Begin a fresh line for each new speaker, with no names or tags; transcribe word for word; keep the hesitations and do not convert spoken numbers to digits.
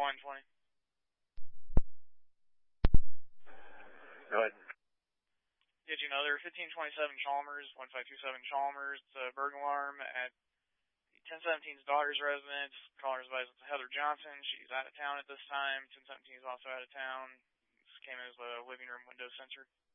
one twenty.
Go ahead.
Did you know there fifteen twenty-seven Chalmers, one five two seven Chalmers, it's a burglar alarm at ten seventeen's daughter's residence. Caller's advised it's Heather Johnson. She's out of town at this time. ten seventeen is also out of town. This came as a living room window sensor.